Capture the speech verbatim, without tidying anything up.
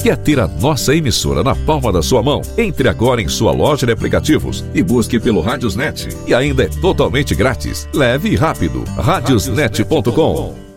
Quer ter a nossa emissora na palma da sua mão? Entre agora em sua loja de aplicativos e busque pelo Radiosnet. E ainda é totalmente grátis. Leve e rápido. radiosnet ponto com.